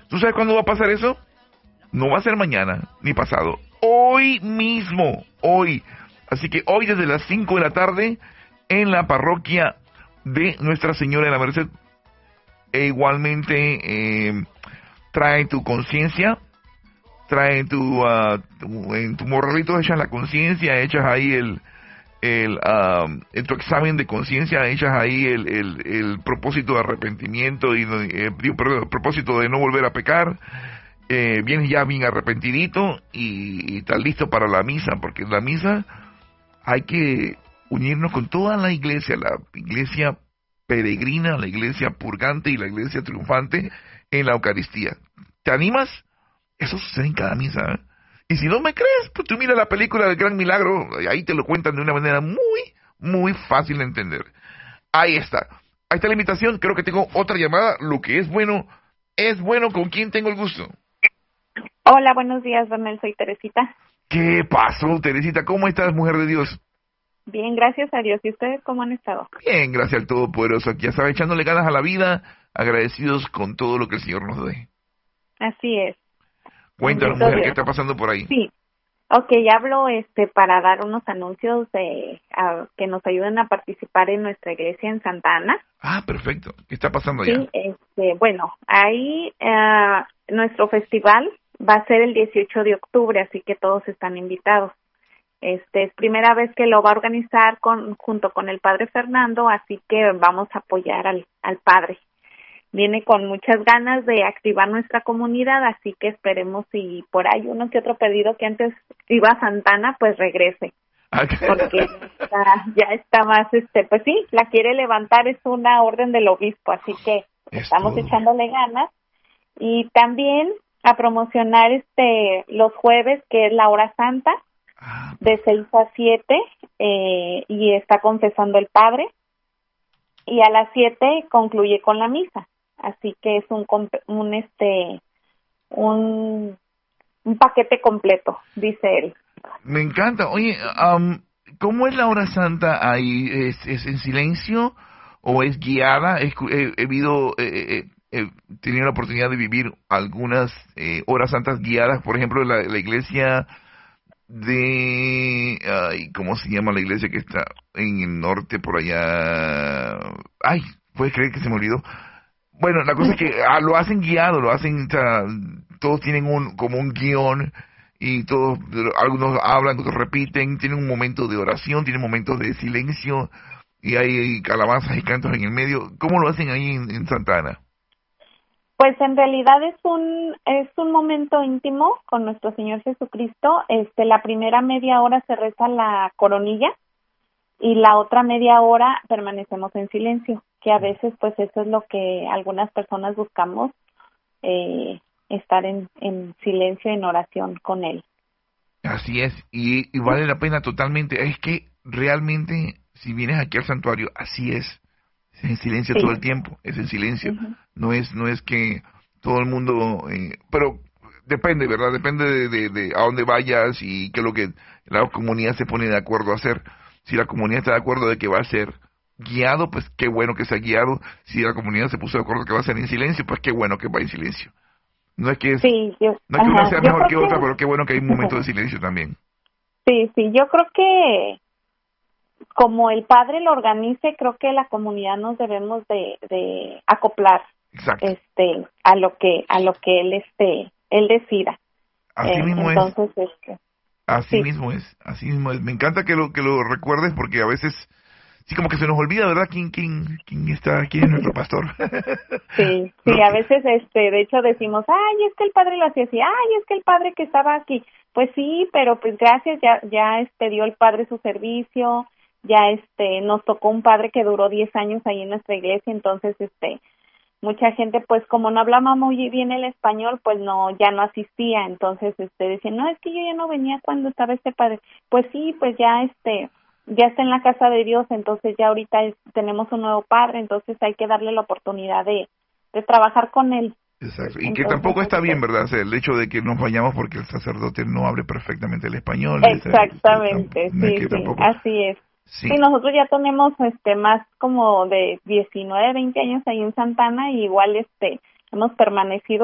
¿Tú sabes cuándo va a pasar eso? No va a ser mañana, ni pasado. Hoy mismo, hoy. Así que hoy desde las 5 de la tarde en la parroquia de Nuestra Señora de la Merced. E igualmente trae tu conciencia, trae en tu morralito echas la conciencia, echas ahí en tu examen de conciencia, echas ahí el propósito de arrepentimiento y perdón, el propósito de no volver a pecar. Vienes ya bien arrepentidito y estás listo para la misa, porque en la misa hay que unirnos con toda la iglesia peregrina, la iglesia purgante y la iglesia triunfante en la Eucaristía. ¿Te animas? Eso sucede en cada misa, ¿eh? Y si no me crees, pues tú mira la película del Gran Milagro, ahí te lo cuentan de una manera muy fácil de entender. Ahí está la invitación. Creo que tengo otra llamada. Lo que es bueno, ¿con quién tengo el gusto? Hola, buenos días, Daniel, soy Teresita. ¿Qué pasó, Teresita? ¿Cómo estás, mujer de Dios? Bien, gracias a Dios. ¿Y ustedes cómo han estado? Bien, gracias al Todopoderoso. Aquí ya sabes, echándole ganas a la vida, agradecidos con todo lo que el Señor nos dé. Así es. Cuéntanos, mujer, ¿qué está pasando por ahí? Sí. Ok, hablo para dar unos anuncios que nos ayuden a participar en nuestra iglesia en Santa Ana. Ah, perfecto. ¿Qué está pasando allá? Sí, bueno, ahí nuestro festival va a ser el 18 de octubre, así que todos están invitados. Es primera vez que lo va a organizar junto con el padre Fernando, así que vamos a apoyar al padre. Viene con muchas ganas de activar nuestra comunidad, así que esperemos si por ahí uno que otro pedido que antes iba a Santana, pues regrese. Porque ya está más, pues sí, la quiere levantar, es una orden del obispo, así que estamos echándole ganas. Y también a promocionar los jueves, que es la hora santa, de 6 a 7, y está confesando el padre, y a las 7 concluye con la misa. Así que es un paquete completo, dice él. Me encanta. Oye, ¿cómo es la hora santa ahí? ¿Es en silencio o es guiada? He tenido la oportunidad de vivir algunas horas santas guiadas, por ejemplo, la iglesia ¿cómo se llama la iglesia que está en el norte por allá? Ay, ¿puedes creer que se me olvidó? Bueno, la cosa es que lo hacen guiado, todos tienen como un guión y todos, algunos hablan, otros repiten, tienen un momento de oración, tienen momentos de silencio y hay calabazas y cantos en el medio. ¿Cómo lo hacen ahí en Santa Ana? Pues en realidad es un momento íntimo con nuestro Señor Jesucristo. La primera media hora se reza la coronilla y la otra media hora permanecemos en silencio, que a veces pues eso es lo que algunas personas buscamos, estar en silencio, en oración con Él. Así es, y vale la pena totalmente. Es que realmente, si vienes aquí al santuario, así es en silencio todo el tiempo, es en silencio. Uh-huh. No es que todo el mundo, pero depende, ¿verdad? Depende de a dónde vayas y qué es lo que la comunidad se pone de acuerdo a hacer. Si la comunidad está de acuerdo de que va a ser guiado, pues qué bueno que sea guiado. Si la comunidad se puso de acuerdo que va a ser en silencio, pues qué bueno que va en silencio. No es que una sea mejor que otra, pero qué bueno que hay un momento de silencio también. Sí, yo creo que como el padre lo organice, creo que la comunidad nos debemos de acoplar. Exacto. A lo que él decida. Así mismo entonces, es. Así mismo es. Me encanta que lo recuerdes porque a veces sí como que se nos olvida, ¿verdad? ¿Quién es nuestro pastor? Sí, a veces de hecho decimos, "Ay, es que el padre lo hacía así. Ay, es que el padre que estaba aquí." Pues sí, pero pues gracias, ya dio el padre su servicio. Ya nos tocó un padre que duró 10 años ahí en nuestra iglesia, entonces mucha gente pues como no hablaba muy bien el español, pues ya no asistía, entonces decían, "No, es que yo ya no venía cuando estaba este padre." Pues sí, pues ya está en la casa de Dios, entonces ya ahorita tenemos un nuevo padre, entonces hay que darle la oportunidad de trabajar con él. Exacto, y entonces, que tampoco está bien, ¿verdad? O sea, el hecho de que nos vayamos porque el sacerdote no hable perfectamente el español. Exactamente, sí, así es. Sí, nosotros ya tenemos más como de 19, 20 años ahí en Santa Ana y igual hemos permanecido